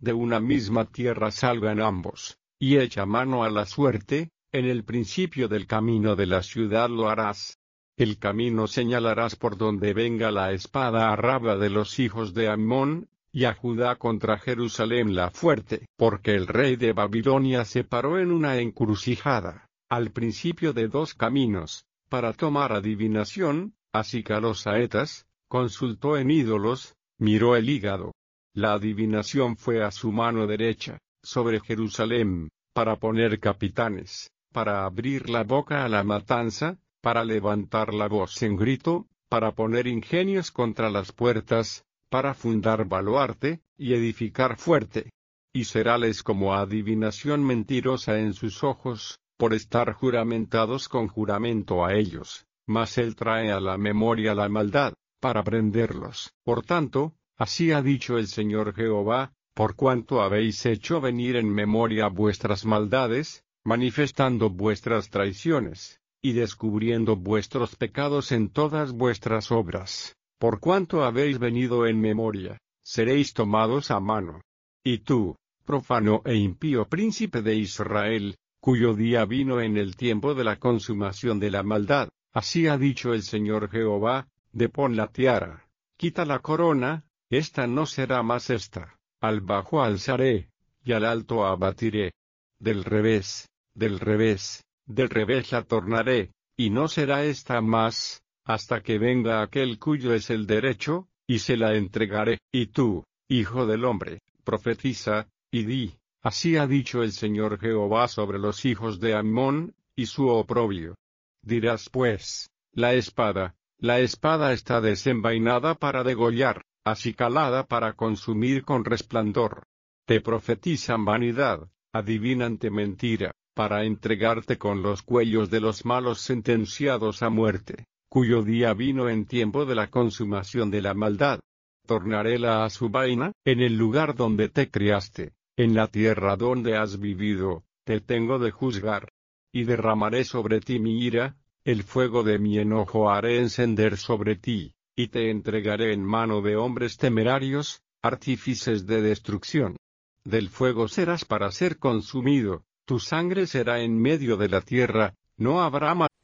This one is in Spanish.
de una misma tierra salgan ambos, y echa mano a la suerte, en el principio del camino de la ciudad lo harás. El camino señalarás por donde venga la espada a Raba de los hijos de Amón, y a Judá contra Jerusalén la fuerte, porque el rey de Babilonia se paró en una encrucijada, al principio de dos caminos, para tomar adivinación, así que a los saetas, consultó en ídolos, miró el hígado. La adivinación fue a su mano derecha, sobre Jerusalén, para poner capitanes, para abrir la boca a la matanza, para levantar la voz en grito, para poner ingenios contra las puertas, para fundar baluarte, y edificar fuerte. Y seráles como adivinación mentirosa en sus ojos, por estar juramentados con juramento a ellos, mas él trae a la memoria la maldad, para prenderlos. Por tanto, así ha dicho el Señor Jehová, por cuanto habéis hecho venir en memoria vuestras maldades, manifestando vuestras traiciones, y descubriendo vuestros pecados en todas vuestras obras, por cuanto habéis venido en memoria, seréis tomados a mano. Y tú, profano e impío príncipe de Israel, cuyo día vino en el tiempo de la consumación de la maldad, así ha dicho el Señor Jehová, depón la tiara, quita la corona, esta no será más esta, al bajo alzaré, y al alto abatiré. Del revés, del revés, del revés la tornaré, y no será esta más, hasta que venga aquel cuyo es el derecho, y se la entregaré. Y tú, hijo del hombre, profetiza, y di, así ha dicho el Señor Jehová sobre los hijos de Amón, y su oprobio. Dirás pues, la espada está desenvainada para degollar, acicalada para consumir con resplandor. Te profetizan vanidad, adivínante mentira, para entregarte con los cuellos de los malos sentenciados a muerte, cuyo día vino en tiempo de la consumación de la maldad. Tornaréla a su vaina, en el lugar donde te criaste, en la tierra donde has vivido, te tengo de juzgar. Y derramaré sobre ti mi ira, el fuego de mi enojo haré encender sobre ti, y te entregaré en mano de hombres temerarios, artífices de destrucción. Del fuego serás para ser consumido, tu sangre será en medio de la tierra, no habrá más.